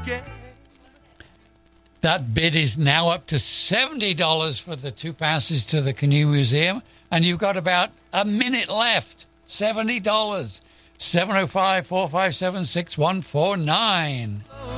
That bid is now up to $70 for the 2 passes to the Canoe Museum, and you've got about a minute left. $70. 705-457-6149.